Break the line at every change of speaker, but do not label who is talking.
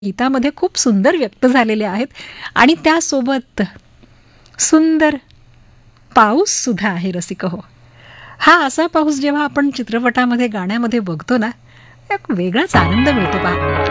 गीतामध्ये खूप सुंदर व्यक्त झालेले आहेत आणि त्यासोबत सुंदर पाऊस सुद्धा आहे रसिक हो. हा असा पाऊस जेव्हा आपण चित्रपटामध्ये गाण्यामध्ये बघतो ना, एक वेगळाच आनंद मिळतो पहा.